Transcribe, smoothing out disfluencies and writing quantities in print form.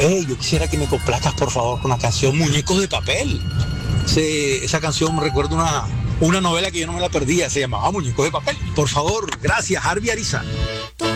Yo quisiera que me complazcas, por favor, con la canción Muñecos de Papel. Esa canción me recuerda una novela que yo no me la perdía, se llamaba Muñecos de Papel. Por favor, gracias, Harvey Ariza.